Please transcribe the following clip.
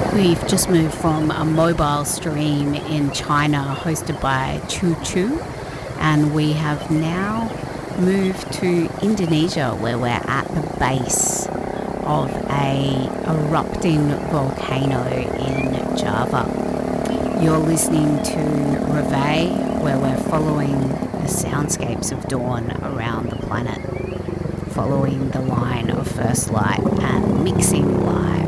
We've just moved from a mobile stream in China hosted by Choo Choo, and we have now moved to Indonesia, where we're at the base of a erupting volcano in Java. You're listening to Reveille, where we're following the soundscapes of dawn around the planet, following the line of first light and mixing live.